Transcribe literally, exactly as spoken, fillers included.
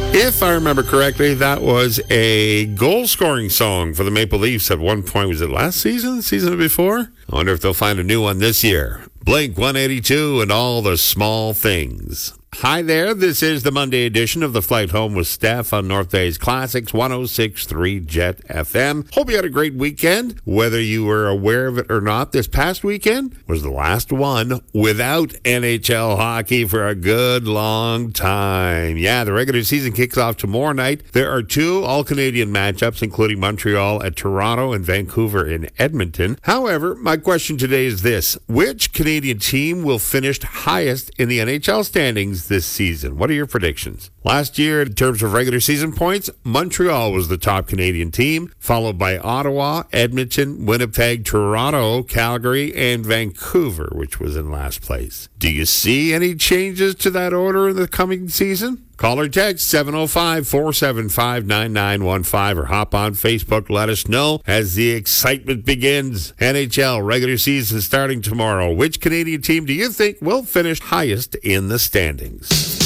If I remember correctly, that was a goal-scoring song for the Maple Leafs at one point. Was it last season, the season before? I wonder if they'll find a new one this year. Blink one eighty-two and All the Small Things. Hi there, this is the Monday edition of The Flight Home with Steph on North Bay's Classics one oh six point three Jet F M. Hope you had a great weekend. Whether you were aware of it or not, this past weekend was the last one without N H L hockey for a good long time. Yeah, the regular season kicks off tomorrow night. There are two All-Canadian matchups, including Montreal at Toronto and Vancouver in Edmonton. However, my question today is this. Which Canadian team will finish highest in the N H L standings this season? What are your predictions? Last year, in terms of regular season points, Montreal was the top Canadian team, followed by Ottawa, Edmonton, Winnipeg, Toronto, Calgary, and Vancouver, which was in last place. Do you see any changes to that order in the coming season? Call or text seven oh five, four seven five, nine nine one five or hop on Facebook. Let us know as the excitement begins. N H L regular season starting tomorrow. Which Canadian team do you think will finish highest in the standings?